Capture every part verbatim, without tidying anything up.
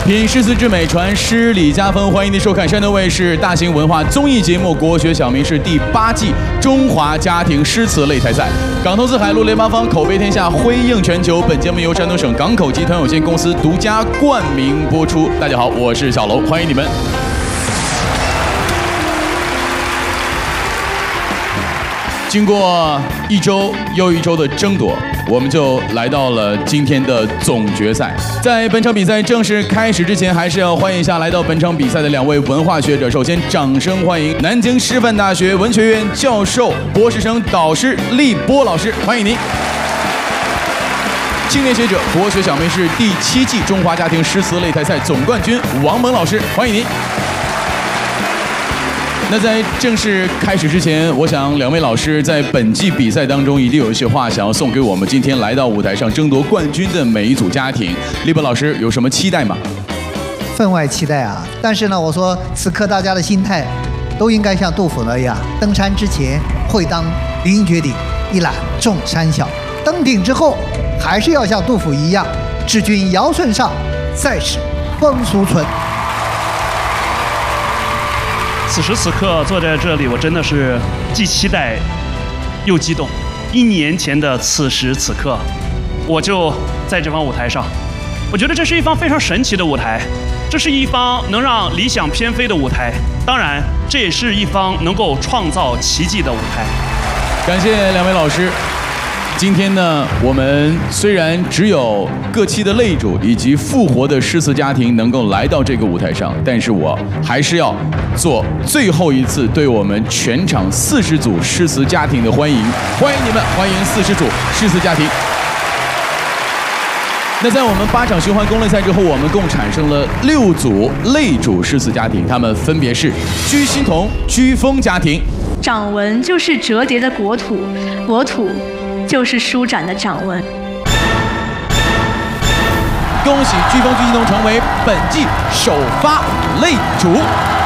品诗词之美，传诗礼家风。欢迎您收看山东卫视大型文化综艺节目《国学小明是第八季中华家庭诗词擂台赛。港投资海陆联发方口碑天下，辉映全球。本节目由山东省港口集团有限公司独家冠名播出。大家好，我是小龙，欢迎你们。经过一周又一周的争夺，我们就来到了今天的总决赛。在本场比赛正式开始之前，还是要欢迎一下来到本场比赛的两位文化学者。首先，掌声欢迎南京师范大学文学院教授、博士生导师厉波老师，欢迎您。青年学者，国学小明是第七季中华家庭诗词擂台赛总冠军王蒙老师，欢迎您。那在正式开始之前，我想两位老师在本季比赛当中一定有一些话想要送给我们今天来到舞台上争夺冠军的每一组家庭。厉波老师有什么期待吗？ 分外期待啊！但是呢，我说此刻大家的心态都应该像杜甫那样，登山之前会当凌绝顶，一览众山小；登顶之后，还是要像杜甫一样，治君尧舜上，再使风俗存。 此时此刻坐在这里，我真的是既期待又激动。一年前的此时此刻，我就在这方舞台上。我觉得这是一方非常神奇的舞台，这是一方能让理想翩飞的舞台，当然，这也是一方能够创造奇迹的舞台。 感谢两位老师。今天呢，我们虽然只有各期的擂主以及复活的诗词家庭能够来到这个舞台上，但是我还是要做最后一次对我们全场四十组诗词家庭的欢迎，欢迎你们，欢迎四十组诗词家庭。那在我们八场循环公擂赛之后，我们共产生了六组擂主诗词家庭，他们分别是居心同、居风家庭。 掌纹就是折叠的国土，国土就是舒展的掌纹。 恭喜居风、居心同成为本季首发擂主。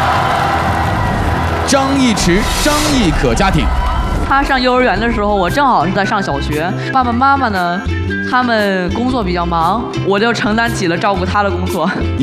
张义驰、张义可家庭。 他上幼儿园的时候，我正好是在上小学，爸爸妈妈呢，他们工作比较忙，我就承担起了照顾他的工作。